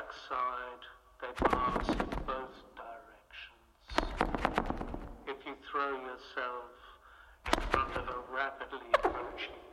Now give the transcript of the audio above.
backside, they pass in both directions. If you throw yourself in front of a rapidly approaching